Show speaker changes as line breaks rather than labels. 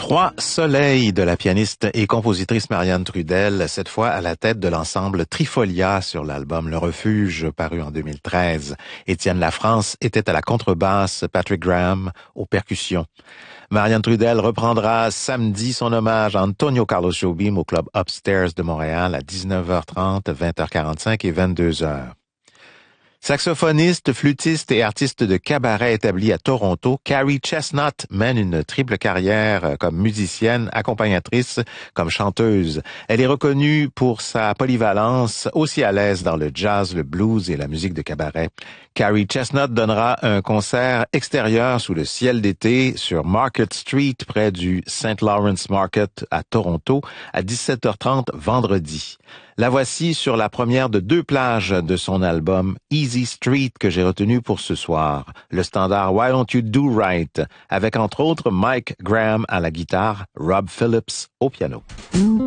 Trois soleils de la pianiste et compositrice Marianne Trudel, cette fois à la tête de l'ensemble Trifolia sur l'album Le Refuge, paru en 2013. Étienne Lafrance était à la contrebasse, Patrick Graham aux percussions. Marianne Trudel reprendra samedi son hommage à Antonio Carlos Jobim au club Upstairs de Montréal à 19h30, 20h45 et 22h. Saxophoniste, flûtiste et artiste de cabaret établi à Toronto, Carrie Chestnut mène une triple carrière comme musicienne, accompagnatrice, comme chanteuse. Elle est reconnue pour sa polyvalence, aussi à l'aise dans le jazz, le blues et la musique de cabaret. Carrie Chestnut donnera un concert extérieur sous le ciel d'été sur Market Street, près du St. Lawrence Market à Toronto, à 17h30 vendredi. La voici sur la première de 2 plages de son album Easy Street que j'ai retenu pour ce soir, le standard Why Don't You Do Right, avec entre autres Mike Graham à la guitare, Rob Phillips au piano.